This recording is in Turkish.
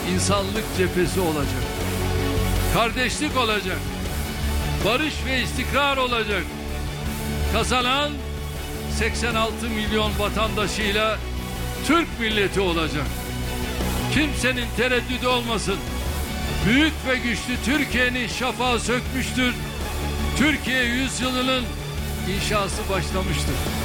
insanlık cephesi olacak. Kardeşlik olacak. Barış ve istikrar olacak. Kazanan 86 milyon vatandaşıyla Türk milleti olacak. Kimsenin tereddüdü olmasın. Büyük ve güçlü Türkiye'nin şafağı sökmüştür. Türkiye yüzyılının inşası başlamıştır.